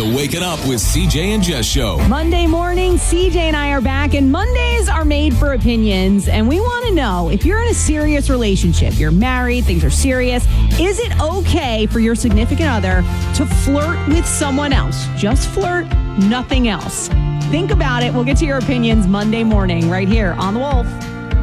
to Waking Up with CJ and Jess show. Monday morning, CJ and I are back, and Mondays are made for opinions, and we want to know, if you're in a serious relationship, you're married, things are serious, is it okay for your significant other to flirt with someone else? Just flirt, nothing else. Think about it. We'll get to your opinions Monday morning right here on The Wolf.